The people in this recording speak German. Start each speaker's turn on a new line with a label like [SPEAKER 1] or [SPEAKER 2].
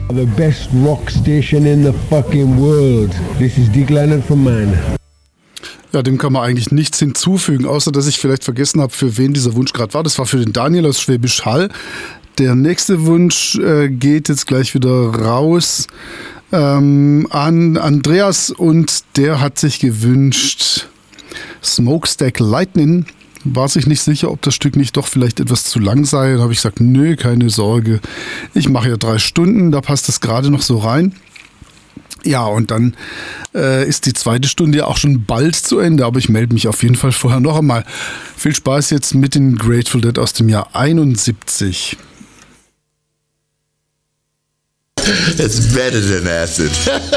[SPEAKER 1] The best rock station in the fucking world. This is Dick Leonard from Man.
[SPEAKER 2] Ja, dem kann man eigentlich nichts hinzufügen, außer dass ich vielleicht vergessen habe, für wen dieser Wunsch gerade war. Das war für den Daniel aus Schwäbisch Hall. Der nächste Wunsch geht jetzt gleich wieder raus an Andreas und der hat sich gewünscht Smokestack Lightning. War sich nicht sicher, ob das Stück nicht doch vielleicht etwas zu lang sei. Dann habe ich gesagt, nö, keine Sorge. Ich mache ja 3 Stunden, da passt das gerade noch so rein. Ja, und dann ist die zweite Stunde ja auch schon bald zu Ende, aber ich melde mich auf jeden Fall vorher noch einmal. Viel Spaß jetzt mit den Grateful Dead aus dem Jahr 71.
[SPEAKER 3] It's better than acid.